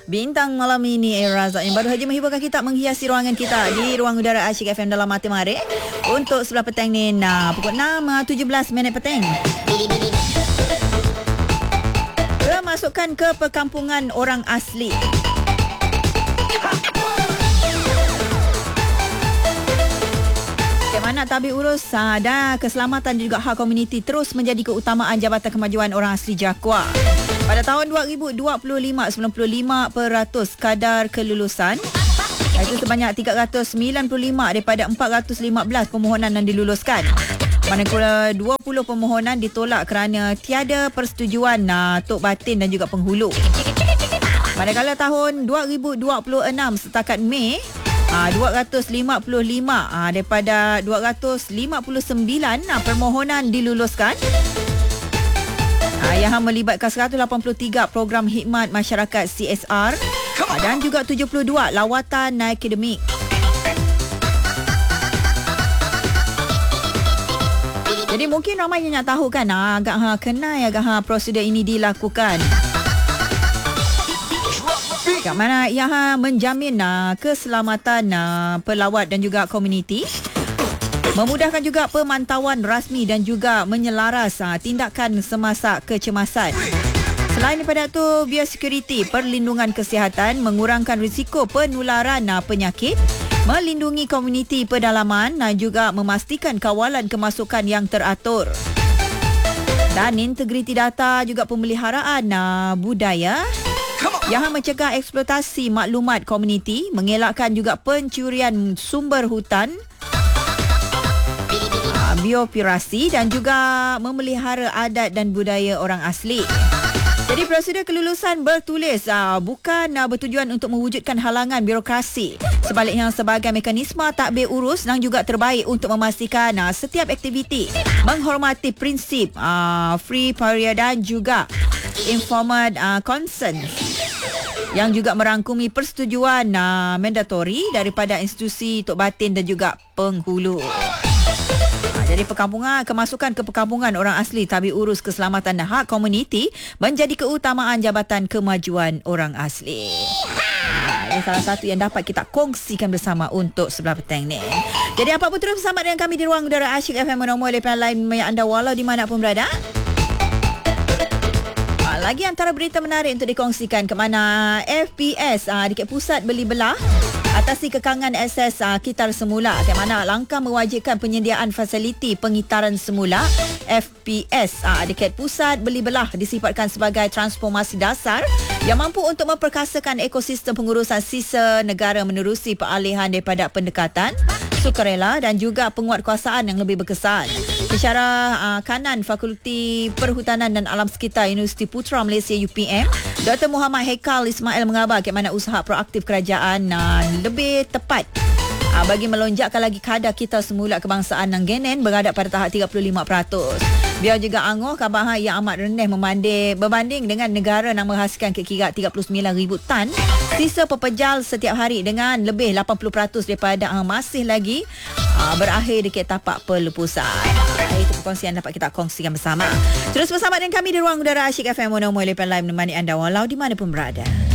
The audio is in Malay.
Bintang malam ini Razak yang baru saja menghiburkan kita, menghiasi ruangan kita di Ruang Udara Asyik FM dalam Mata Mari untuk sebelah petang ni pukul 6.17 petang. Masukkan ke perkampungan orang asli. Bagaimana tabik urus dan keselamatan juga hak komuniti terus menjadi keutamaan Jabatan Kemajuan Orang Asli Jaguar. Pada tahun 2025, 95% kadar kelulusan, iaitu sebanyak 395 daripada 415 permohonan yang diluluskan. Manakala 20 permohonan ditolak kerana tiada persetujuan Tok Batin dan juga penghulu. Manakala tahun 2026 setakat Mei, 255 daripada 259 permohonan diluluskan, yang melibatkan 183 program khidmat masyarakat CSR dan juga 72 lawatan akademik. Jadi mungkin ramai yang nak tahu kan, agak kenal agak prosedur ini dilakukan. Kat mana ia menjamin keselamatan pelawat dan juga komuniti, memudahkan juga pemantauan rasmi dan juga menyelaras tindakan semasa kecemasan. Selain daripada itu, biosecurity, perlindungan kesihatan, mengurangkan risiko penularan penyakit, melindungi komuniti pedalaman dan juga memastikan kawalan kemasukan yang teratur. Dan integriti data juga pemeliharaan budaya yang mencegah eksploitasi maklumat komuniti, mengelakkan juga pencurian sumber hutan, biopirasi dan juga memelihara adat dan budaya orang asli. Jadi prosedur kelulusan bertulis bukan bertujuan untuk mewujudkan halangan birokrasi. Sebaliknya sebagai mekanisme tadbir urus dan juga terbaik untuk memastikan setiap aktiviti menghormati prinsip free prior dan juga informed consent, yang juga merangkumi persetujuan mandatori daripada institusi Tok Batin dan juga penghulu. Jadi kemasukan ke perkampungan orang asli tabik urus keselamatan dan hak komuniti menjadi keutamaan Jabatan Kemajuan Orang Asli. Ini salah satu yang dapat kita kongsikan bersama untuk sebelah petang ni. Jadi apa pun terus bersama dengan kami di Ruang Udara Asyik FM menomor lepas lain anda walau di mana pun berada. Lagi antara berita menarik untuk dikongsikan ke mana FPS Dikit Pusat beli belah atasi kekangan akses kitar semula, ke mana langkah mewajibkan penyediaan fasiliti pengitaran semula. FPS Dikit Pusat beli belah disifatkan sebagai transformasi dasar yang mampu untuk memperkasakan ekosistem pengurusan sisa negara menerusi peralihan daripada pendekatan sukarela dan juga penguatkuasaan yang lebih berkesan. Secara kanan Fakulti Perhutanan dan Alam Sekitar Universiti Putra Malaysia UPM, Dr. Muhammad Haikal Ismail mengabar ke mana usaha proaktif kerajaan lebih tepat bagi melonjakkan lagi kadar kita semula kebangsaan Nanggenen berada pada tahap 35%. Biar juga angguh kabar yang amat rendah berbanding dengan negara yang menghasilkan kira 39,000 tan sisa pepejal setiap hari, dengan lebih 80% daripada masih lagi berakhir dekat tapak pelepusan. Itu perkongsian dapat kita kongsikan bersama. Terus bersama dengan kami di Ruang Udara Asyik FM Mono Live menemani anda walau di mana pun berada.